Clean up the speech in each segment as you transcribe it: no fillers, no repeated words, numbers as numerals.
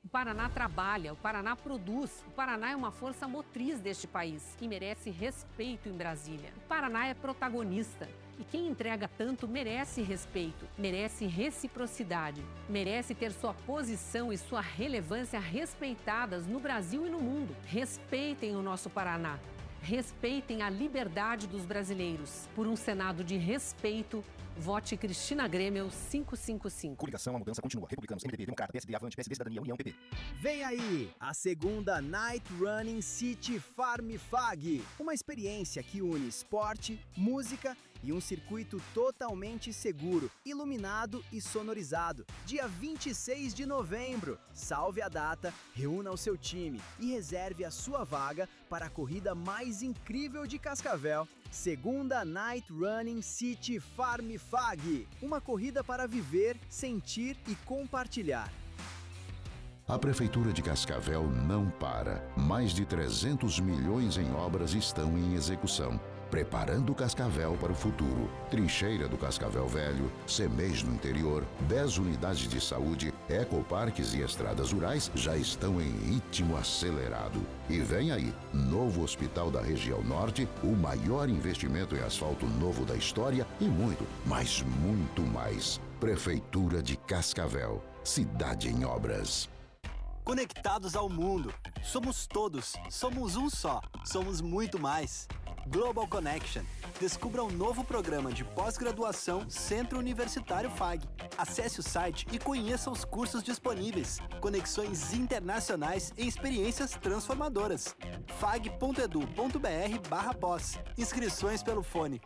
O Paraná trabalha, o Paraná produz, o Paraná é uma força motriz deste país e merece respeito em Brasília. O Paraná é protagonista e quem entrega tanto merece respeito, merece reciprocidade, merece ter sua posição e sua relevância respeitadas no Brasil e no mundo. Respeitem o nosso Paraná. Respeitem a liberdade dos brasileiros. Por um Senado de respeito, vote Cristina Grêmio 555. Coligação, a mudança continua. Republicanos, MDB, Democrata, PSD, Avante, PSD, Cidadania, União, PP. Vem aí, a segunda Night Running City Farm Fag. Uma experiência que une esporte, música e um circuito totalmente seguro, iluminado e sonorizado. Dia 26 de novembro. Salve a data, reúna o seu time e reserve a sua vaga para a corrida mais incrível de Cascavel. Segunda Night Running City Farm Fag. Uma corrida para viver, sentir e compartilhar. A Prefeitura de Cascavel não para. Mais de 300 milhões em obras estão em execução, preparando Cascavel para o futuro. Trincheira do Cascavel Velho, CEMEIS no interior, 10 unidades de saúde, ecoparques e estradas rurais já estão em ritmo acelerado. E vem aí, novo hospital da região norte, o maior investimento em asfalto novo da história e muito, mas muito mais. Prefeitura de Cascavel, cidade em obras. Conectados ao mundo. Somos todos. Somos um só. Somos muito mais. Global Connection. Descubra um novo programa de pós-graduação Centro Universitário FAG. Acesse o site e conheça os cursos disponíveis. Conexões internacionais e experiências transformadoras. fag.edu.br/pós. Inscrições pelo fone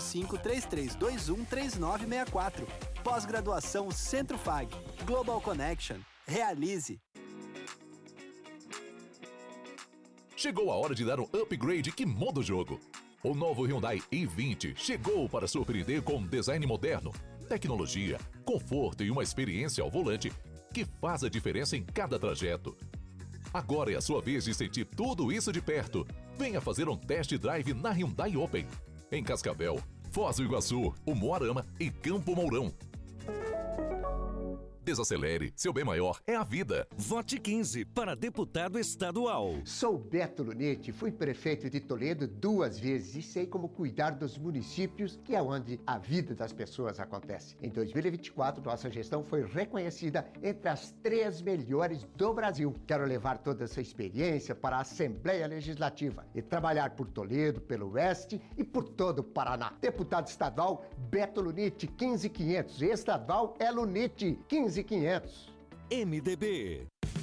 4533213964. Pós-graduação Centro FAG. Global Connection. Realize. Chegou a hora de dar um upgrade que muda o jogo. O novo Hyundai i20 chegou para surpreender com um design moderno, tecnologia, conforto e uma experiência ao volante que faz a diferença em cada trajeto. Agora é a sua vez de sentir tudo isso de perto. Venha fazer um test drive na Hyundai Open. Em Cascavel, Foz do Iguaçu, Umuarama e Campo Mourão. Desacelere, seu bem maior é a vida. Vote 15 para deputado estadual. Sou Beto Lunete, fui prefeito de Toledo 2 vezes e sei como cuidar dos municípios, que é onde a vida das pessoas acontece. Em 2024, nossa gestão foi reconhecida entre as 3 melhores do Brasil. Quero levar toda essa experiência para a Assembleia Legislativa e trabalhar por Toledo, pelo Oeste e por todo o Paraná. Deputado estadual, Beto Lunete, 15500. Estadual é Lunete, 15500. MDB.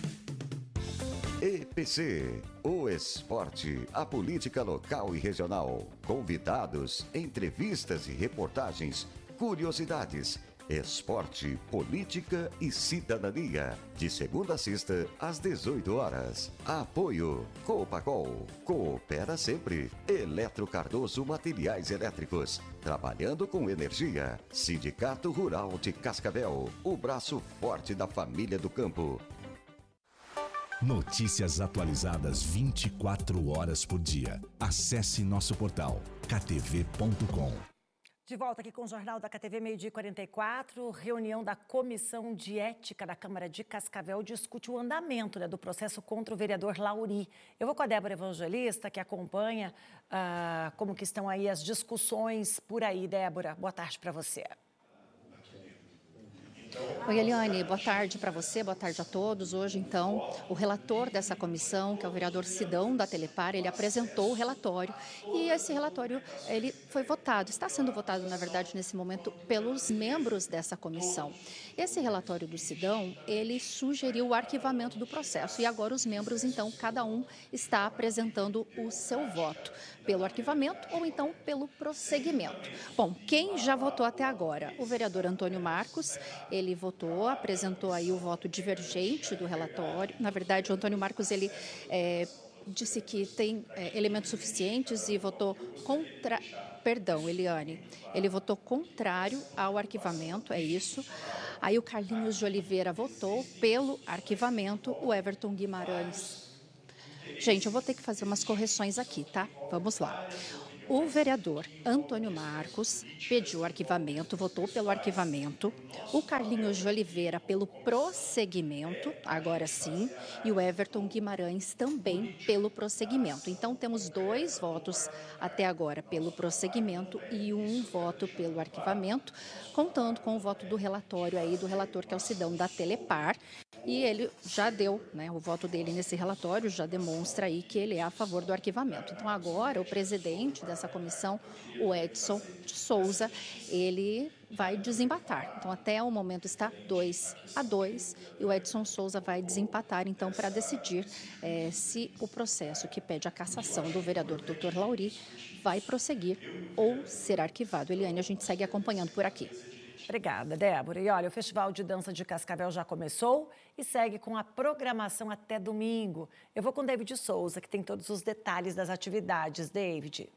EPC, o esporte, a política local e regional, convidados, entrevistas e reportagens, curiosidades, esporte, política e cidadania, de segunda a sexta às 18 horas. Apoio Copacol, coopera sempre. Eletro Cardoso Materiais Elétricos, trabalhando com energia. Sindicato Rural de Cascavel, o braço forte da família do campo. Notícias atualizadas 24 horas por dia. Acesse nosso portal ktv.com. De volta aqui com o Jornal da KTV, meio-dia 44, reunião da Comissão de Ética da Câmara de Cascavel discute o andamento do processo contra o vereador Lauri. Eu vou com a Débora Evangelista, que acompanha como que estão aí as discussões por aí. Débora, boa tarde para você. Oi, Eliane, boa tarde para você, boa tarde a todos. Hoje, então, o relator dessa comissão, que é o vereador Sidão da Telepar, ele apresentou o relatório e esse relatório ele foi votado, está sendo votado, na verdade, nesse momento, pelos membros dessa comissão. Esse relatório do Sidão, ele sugeriu o arquivamento do processo e agora os membros, então, cada um está apresentando o seu voto, pelo arquivamento ou então pelo prosseguimento. Bom, quem já votou até agora? O vereador Antônio Marcos, ele votou, apresentou aí o voto divergente do relatório. Na verdade, o Antônio Marcos, ele disse que tem elementos suficientes e votou contra... Perdão, Eliane, ele votou contrário ao arquivamento, é isso. Aí o Carlinhos de Oliveira votou pelo arquivamento, o Everton Guimarães. Gente, eu vou ter que fazer umas correções aqui, tá? Vamos lá. O vereador Antônio Marcos pediu arquivamento, votou pelo arquivamento. O Carlinhos de Oliveira pelo prosseguimento, agora sim. E o Everton Guimarães também pelo prosseguimento. Então, temos 2 votos até agora pelo prosseguimento e 1 voto pelo arquivamento, contando com o voto do relatório aí, do relator que é o Sidão da Telepar. E ele já deu, né, o voto dele nesse relatório já demonstra aí que ele é a favor do arquivamento. Então, agora, o presidente dessa comissão, o Edson de Souza, ele vai desempatar. Então, até o momento está 2-2 e o Edson Souza vai desempatar, então, para decidir se o processo que pede a cassação do vereador Dr. Lauri vai prosseguir ou ser arquivado. Eliane, a gente segue acompanhando por aqui. Obrigada, Débora. E olha, o Festival de Dança de Cascavel já começou e segue com a programação até domingo. Eu vou com o David Souza, que tem todos os detalhes das atividades. David.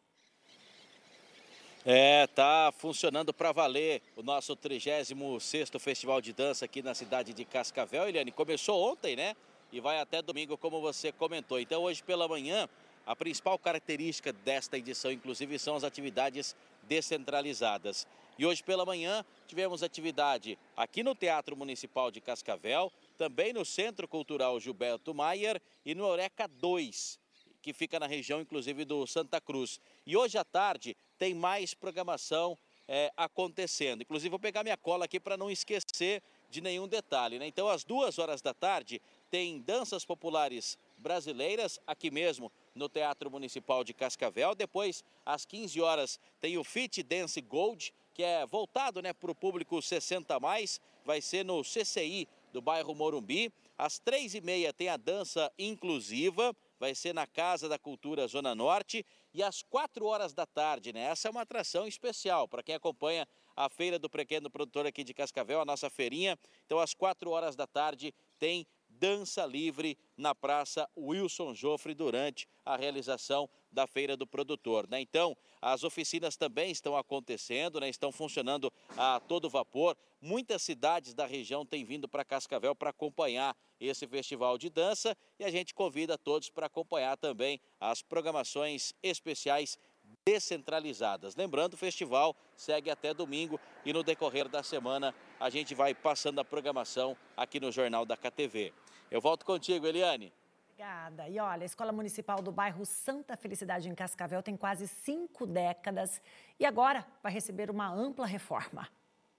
Tá funcionando para valer o nosso 36º Festival de Dança aqui na cidade de Cascavel. Eliane, começou ontem, né? E vai até domingo, como você comentou. Então, hoje pela manhã, a principal característica desta edição, inclusive, são as atividades descentralizadas. E hoje pela manhã tivemos atividade aqui no Teatro Municipal de Cascavel, também no Centro Cultural Gilberto Maier e no Eureka 2, que fica na região, inclusive, do Santa Cruz. E hoje à tarde tem mais programação acontecendo. Inclusive, vou pegar minha cola aqui para não esquecer de nenhum detalhe, né? Então, às 2h da tarde, tem danças populares brasileiras aqui mesmo no Teatro Municipal de Cascavel. Depois, às 15 horas, tem o Fit Dance Gold, que é voltado, né, para o público 60+, vai ser no CCI do bairro Morumbi. Às 3h30 tem a dança inclusiva, vai ser na Casa da Cultura Zona Norte. E às 4h da tarde, né, essa é uma atração especial para quem acompanha a Feira do Pequeno Produtor aqui de Cascavel, a nossa feirinha. Então, às 4h da tarde tem dança livre na Praça Wilson Joffre durante a realização da Feira do Produtor, né? Então, as oficinas também estão acontecendo, né? Estão funcionando a todo vapor. Muitas cidades da região têm vindo para Cascavel para acompanhar esse festival de dança e a gente convida todos para acompanhar também as programações especiais descentralizadas. Lembrando, o festival segue até domingo e no decorrer da semana a gente vai passando a programação aqui no Jornal da KTV. Eu volto contigo, Eliane. Obrigada. E olha, a Escola Municipal do bairro Santa Felicidade em Cascavel tem quase 5 décadas e agora vai receber uma ampla reforma.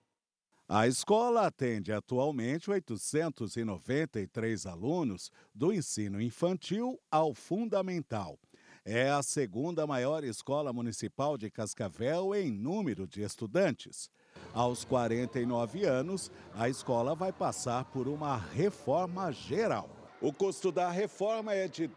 A escola atende atualmente 893 alunos do ensino infantil ao fundamental. É a 2ª maior escola municipal de Cascavel em número de estudantes. Aos 49 anos, a escola vai passar por uma reforma geral. O custo da reforma é de R$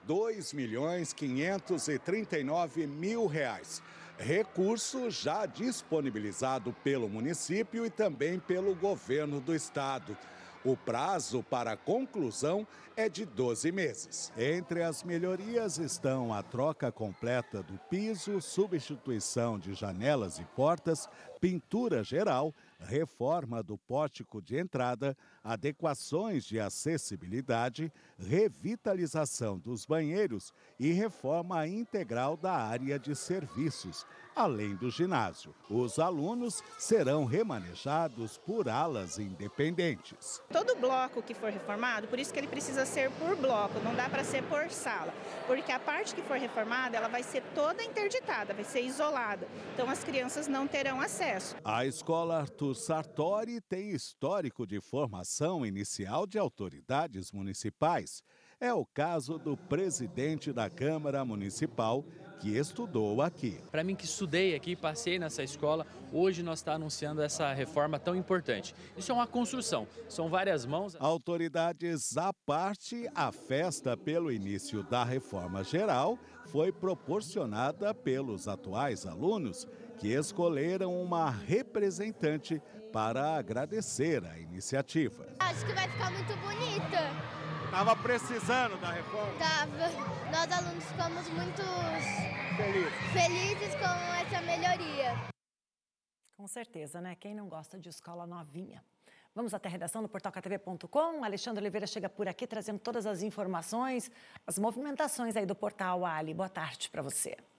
2.539.000. Recurso já disponibilizado pelo município e também pelo governo do estado. O prazo para a conclusão é de 12 meses. Entre as melhorias estão a troca completa do piso, substituição de janelas e portas, pintura geral, reforma do pórtico de entrada, adequações de acessibilidade, revitalização dos banheiros e reforma integral da área de serviços, além do ginásio. Os alunos serão remanejados por alas independentes. Todo bloco que for reformado, por isso que ele precisa ser por bloco, não dá para ser por sala, porque a parte que for reformada, ela vai ser toda interditada, vai ser isolada, então as crianças não terão acesso. A escola Arthur Sartori tem histórico de formação inicial de autoridades municipais. É o caso do presidente da Câmara Municipal, que estudou aqui. Para mim que estudei aqui, passei nessa escola, hoje nós estamos anunciando essa reforma tão importante. Isso é uma construção, são várias mãos. Autoridades à parte, a festa pelo início da reforma geral foi proporcionada pelos atuais alunos, que escolheram uma representante para agradecer a iniciativa. Acho que vai ficar muito bonita. Estava precisando da reforma? Tava. Nós alunos ficamos muito felizes com essa melhoria. Com certeza, né? Quem não gosta de escola novinha? Vamos até a redação do portal ktv.com. Alexandre Oliveira chega por aqui trazendo todas as informações, as movimentações aí do portal Ali. Boa tarde para você.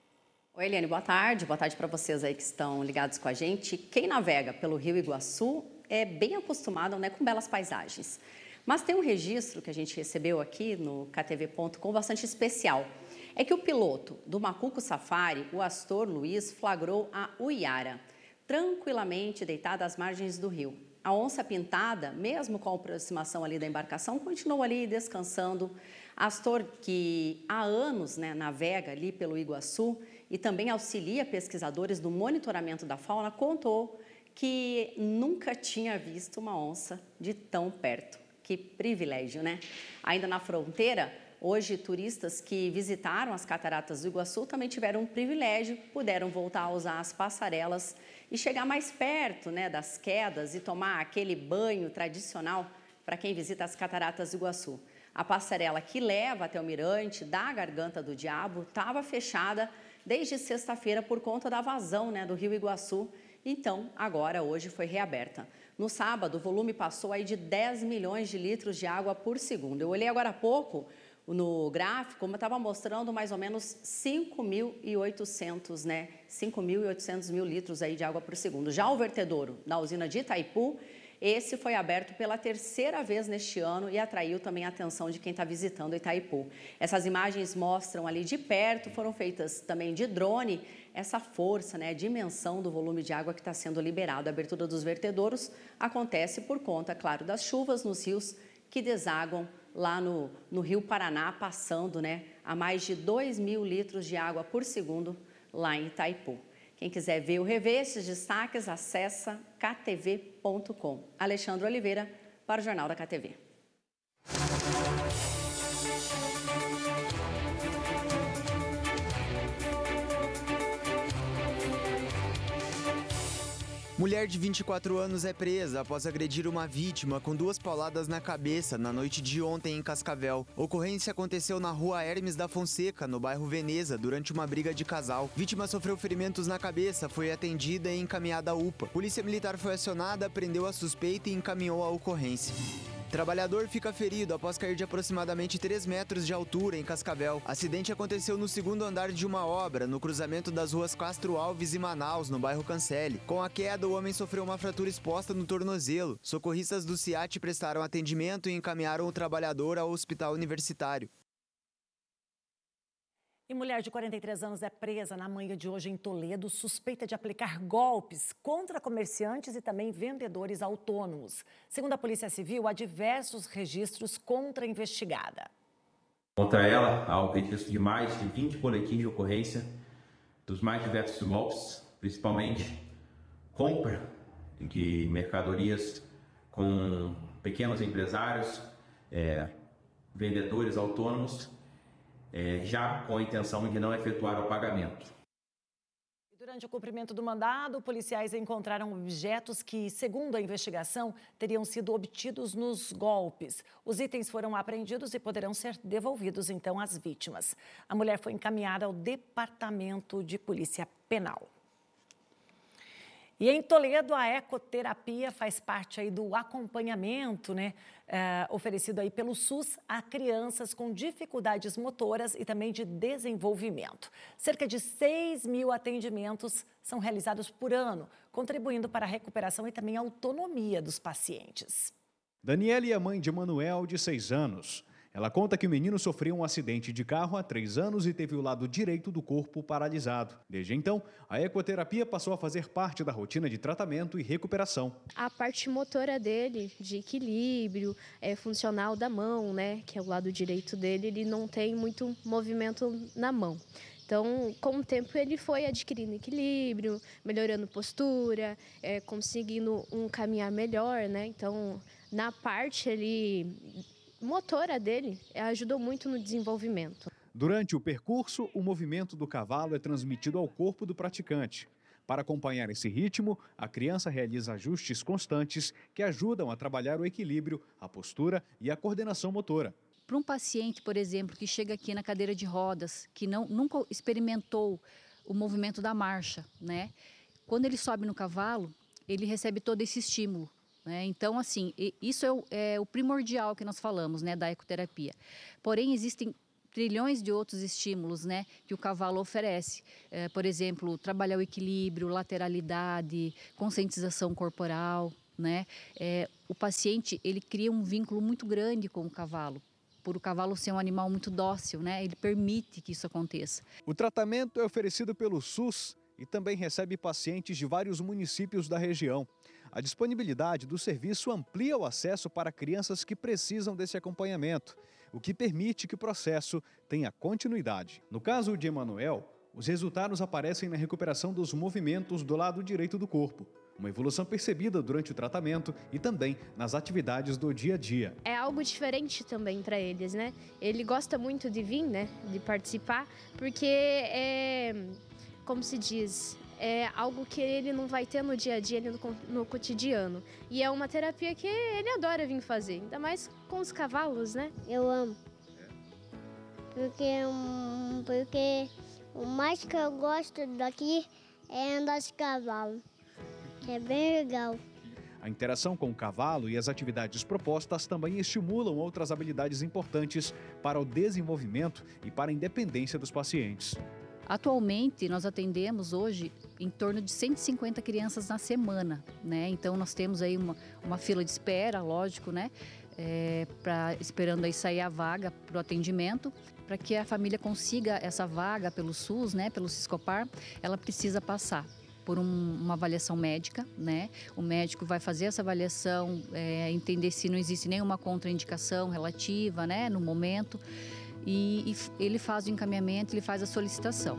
Oi, Eliane, boa tarde para vocês aí que estão ligados com a gente. Quem navega pelo Rio Iguaçu é bem acostumado, né, com belas paisagens. Mas tem um registro que a gente recebeu aqui no ktv.com bastante especial. É que o piloto do Macuco Safari, o Astor Luiz, flagrou a Uiara, tranquilamente deitada às margens do rio. A onça pintada, mesmo com a aproximação ali da embarcação, continuou ali descansando. Astor, que há anos, né, navega ali pelo Iguaçu e também auxilia pesquisadores no monitoramento da fauna, contou que nunca tinha visto uma onça de tão perto. Que privilégio, né? Ainda na fronteira, hoje turistas que visitaram as cataratas do Iguaçu também tiveram um privilégio, puderam voltar a usar as passarelas e chegar mais perto, né, das quedas e tomar aquele banho tradicional para quem visita as cataratas do Iguaçu. A passarela que leva até o mirante da Garganta do Diabo estava fechada desde sexta-feira por conta da vazão, né, do Rio Iguaçu. Então, agora, hoje, foi reaberta. No sábado, o volume passou aí de 10 milhões de litros de água por segundo. Eu olhei agora há pouco no gráfico, como estava mostrando mais ou menos 5.800, né? 5.800 mil litros aí de água por segundo. Já o vertedouro na usina de Itaipu, esse foi aberto pela terceira vez neste ano e atraiu também a atenção de quem está visitando Itaipu. Essas imagens mostram ali de perto, foram feitas também de drone, essa força, né, a dimensão do volume de água que está sendo liberado. A abertura dos vertedouros acontece por conta, claro, das chuvas nos rios que desaguam lá no Rio Paraná, passando, né, a mais de 2.000 litros de água por segundo lá em Itaipu. Quem quiser ver ou rever esses destaques, acessa ktv.com. Alexandre Oliveira, para o Jornal da KTV. Mulher de 24 anos é presa após agredir uma vítima com 2 pauladas na cabeça na noite de ontem em Cascavel. A ocorrência aconteceu na rua Hermes da Fonseca, no bairro Veneza, durante uma briga de casal. Vítima sofreu ferimentos na cabeça, foi atendida e encaminhada à UPA. Polícia Militar foi acionada, prendeu a suspeita e encaminhou a ocorrência. Trabalhador fica ferido após cair de aproximadamente 3 metros de altura em Cascavel. Acidente aconteceu no segundo andar de uma obra, no cruzamento das ruas Castro Alves e Manaus, no bairro Cancelli. Com a queda, o homem sofreu uma fratura exposta no tornozelo. Socorristas do CIAT prestaram atendimento e encaminharam o trabalhador ao hospital universitário. E mulher de 43 anos é presa na manhã de hoje em Toledo, suspeita de aplicar golpes contra comerciantes e também vendedores autônomos. Segundo a Polícia Civil, há diversos registros contra a investigada. Contra ela, há o registro de mais de 20 boletins de ocorrência dos mais diversos golpes, principalmente compra de mercadorias com pequenos empresários, vendedores autônomos, já com a intenção de não efetuar o pagamento. Durante o cumprimento do mandado, policiais encontraram objetos que, segundo a investigação, teriam sido obtidos nos golpes. Os itens foram apreendidos e poderão ser devolvidos, então, às vítimas. A mulher foi encaminhada ao Departamento de Polícia Penal. E em Toledo, a ecoterapia faz parte aí do acompanhamento, né, oferecido aí pelo SUS a crianças com dificuldades motoras e também de desenvolvimento. Cerca de 6.000 atendimentos são realizados por ano, contribuindo para a recuperação e também a autonomia dos pacientes. Daniela é a mãe de Manuel, de 6 anos. Ela conta que o menino sofreu um acidente de carro há 3 anos e teve o lado direito do corpo paralisado. Desde então, a ecoterapia passou a fazer parte da rotina de tratamento e recuperação. A parte motora dele, de equilíbrio, funcional da mão, né, que é o lado direito dele, ele não tem muito movimento na mão. Então, com o tempo, ele foi adquirindo equilíbrio, melhorando postura, conseguindo um caminhar melhor, né? Então, na parte motora dele ajudou muito no desenvolvimento. Durante o percurso, o movimento do cavalo é transmitido ao corpo do praticante. Para acompanhar esse ritmo, a criança realiza ajustes constantes que ajudam a trabalhar o equilíbrio, a postura e a coordenação motora. Para um paciente, por exemplo, que chega aqui na cadeira de rodas, que nunca experimentou o movimento da marcha, né? Quando ele sobe no cavalo, ele recebe todo esse estímulo. Então, assim, isso é o primordial que nós falamos, né, da ecoterapia. Porém, existem trilhões de outros estímulos, né, que o cavalo oferece. Por exemplo, trabalhar o equilíbrio, lateralidade, conscientização corporal, né? O paciente, ele cria um vínculo muito grande com o cavalo. Por o cavalo ser um animal muito dócil, né? Ele permite que isso aconteça. O tratamento é oferecido pelo SUS e também recebe pacientes de vários municípios da região. A disponibilidade do serviço amplia o acesso para crianças que precisam desse acompanhamento, o que permite que o processo tenha continuidade. No caso de Emanuel, os resultados aparecem na recuperação dos movimentos do lado direito do corpo, uma evolução percebida durante o tratamento e também nas atividades do dia a dia. É algo diferente também para eles, né? Ele gosta muito de vir, né? De participar, porque como se diz, é algo que ele não vai ter no dia a dia, no cotidiano. E é uma terapia que ele adora vir fazer, ainda mais com os cavalos, né? Eu amo. Porque o mais que eu gosto daqui é andar de cavalo, que é bem legal. A interação com o cavalo e as atividades propostas também estimulam outras habilidades importantes para o desenvolvimento e para a independência dos pacientes. Atualmente, nós atendemos hoje em torno de 150 crianças na semana, né? Então, nós temos aí uma fila de espera, lógico, né? Esperando aí sair a vaga para o atendimento. Para que a família consiga essa vaga pelo SUS, né? Pelo Siscopar, ela precisa passar por uma avaliação médica, né? O médico vai fazer essa avaliação, entender se não existe nenhuma contraindicação relativa, né? No momento. E ele faz o encaminhamento, ele faz a solicitação.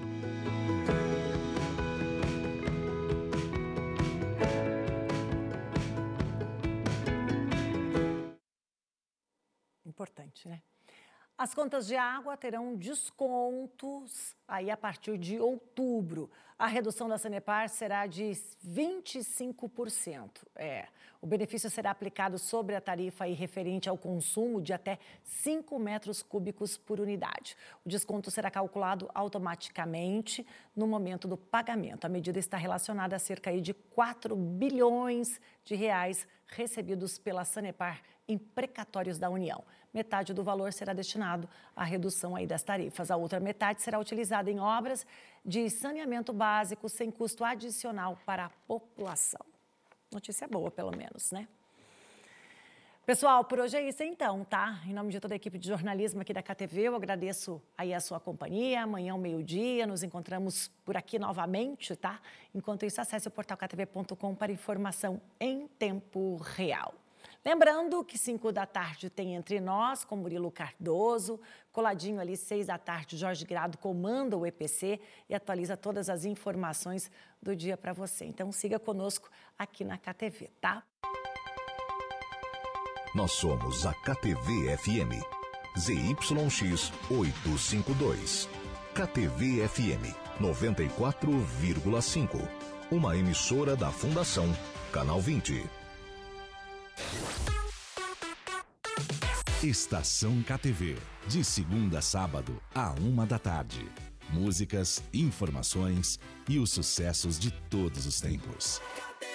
Importante, né? As contas de água terão descontos aí a partir de outubro. A redução da Sanepar será de 25%. O benefício será aplicado sobre a tarifa aí referente ao consumo de até 5 metros cúbicos por unidade. O desconto será calculado automaticamente no momento do pagamento. A medida está relacionada a cerca aí de 4 bilhões de reais recebidos pela Sanepar em precatórios da União. Metade do valor será destinado à redução aí das tarifas. A outra metade será utilizada em obras de saneamento básico sem custo adicional para a população. Notícia boa, pelo menos, né? Pessoal, por hoje é isso então, tá? Em nome de toda a equipe de jornalismo aqui da KTV, eu agradeço aí a sua companhia. Amanhã ao meio-dia, nos encontramos por aqui novamente, tá? Enquanto isso, acesse o portal ktv.com para informação em tempo real. Lembrando que 5 da tarde tem Entre Nós, com Murilo Cardoso. Coladinho ali, 6 da tarde, Jorge Grado comanda o EPC e atualiza todas as informações do dia para você. Então, siga conosco aqui na KTV, tá? Nós somos a KTV-FM. ZYX 852. KTV-FM 94,5. Uma emissora da Fundação Canal 20. Estação KTV, de segunda a sábado, à 1 da tarde. Músicas, informações e os sucessos de todos os tempos.